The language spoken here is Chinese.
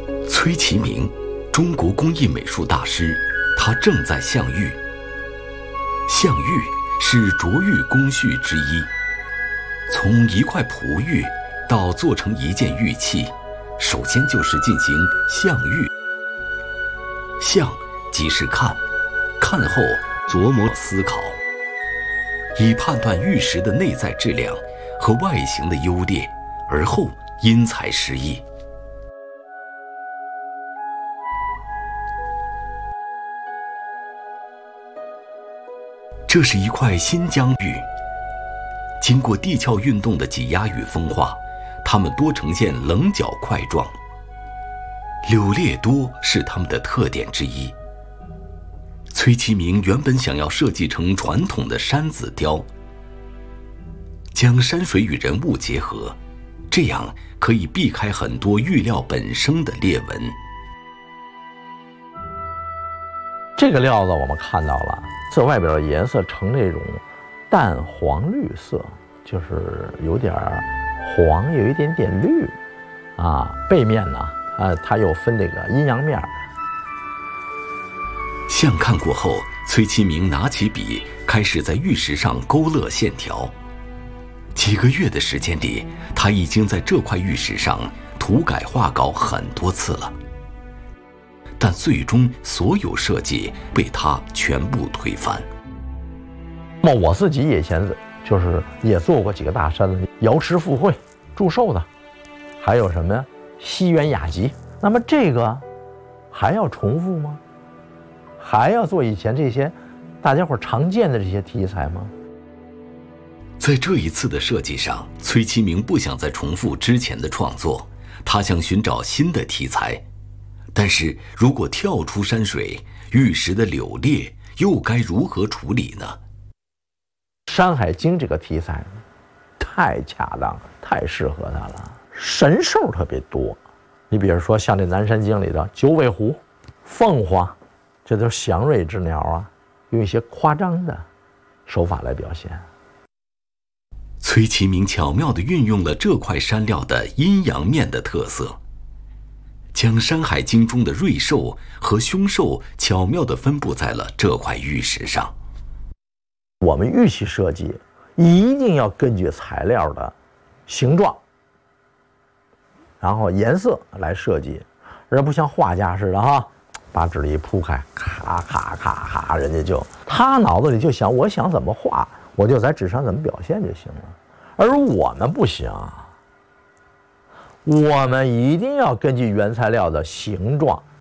崔其明，中国工艺美术大师，他正在象玉。象玉是琢玉工序之一，从一块璞玉到做成一件玉器，首先就是进行象玉。象即是看，看后琢磨思考，以判断玉石的内在质量和外形的优劣，而后因材施艺。这是一块新疆玉，经过地壳运动的挤压与风化，它们多呈现棱角块状，柳裂多是它们的特点之一。崔其明原本想要设计成传统的山紫雕，将山水与人物结合，这样可以避开很多玉料本身的裂纹。 这个料子我们看到了，这外边的颜色呈这种淡黄绿色，就是有点黄，有一点点绿，背面呢，它又分这个阴阳面。 相看过后，崔其明拿起笔，开始在玉石上勾勒线条。几个月的时间里，他已经在这块玉石上涂改画稿很多次了。但最终所有设计被他全部推翻。 我自己以前就是也做过几个大山子，瑶池富会、祝寿的，还有什么呀？西园雅集。那么这个还要重复吗？还要做以前这些大家伙常见的这些题材吗？ 在这一次的设计上，崔其明不想再重复之前的创作，他想寻找新的题材。但是如果跳出山水，玉石的柳裂又该如何处理呢？ 《山海经》这个题材太恰当，太适合它了，神兽特别多。你比如说像这《南山经》里的九尾狐、凤凰，这都是祥瑞之鸟啊，用一些夸张的手法来表现。 崔其明巧妙地运用了这块山料的阴阳面的特色，将《山海经》中的瑞兽和凶兽巧妙地分布在了这块玉石上。 我们玉器设计一定要根据材料的形状，然后颜色来设计，而不像画家似的把纸一铺开，咔咔咔咔，人家他脑子里就想，我想怎么画，我就在纸上怎么表现就行了。而我们不行，我们一定要根据原材料的形状